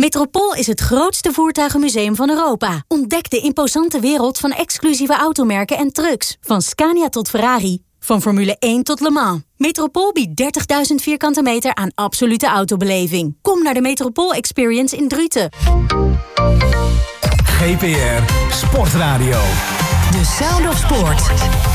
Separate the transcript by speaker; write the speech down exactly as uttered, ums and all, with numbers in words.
Speaker 1: Metropool is het grootste voertuigenmuseum van Europa. Ontdek de imposante wereld van exclusieve automerken en trucks. Van Scania tot Ferrari. Van Formule één tot Le Mans. Metropool biedt dertigduizend vierkante meter aan absolute autobeleving. Kom naar de Metropool Experience in Druten.
Speaker 2: G P R Sportradio.
Speaker 3: The Sound of Sport.